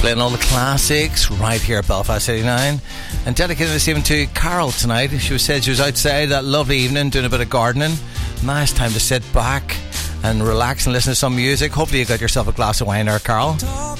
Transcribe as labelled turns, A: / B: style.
A: Playing all the classics right here at Belfast 89, and dedicating this even to Carol tonight. She said she was outside that lovely evening doing a bit of gardening. Nice time to sit back and relax and listen to some music. Hopefully you got yourself a glass of wine there, Carol.